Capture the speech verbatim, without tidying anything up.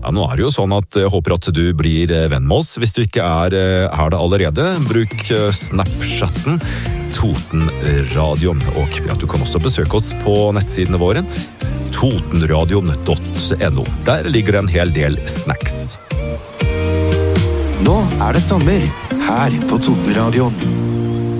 Ja, nå er det jo sånn at jeg håper at du blir venn med oss. Hvis du ikke er, er det allerede, bruk Snapchatten Totenradion. Og ja, du kan også besøke oss på nettsidene våre totenradion punktum no. Der ligger en hel del snacks. Nå er det sommer her på Totenradion.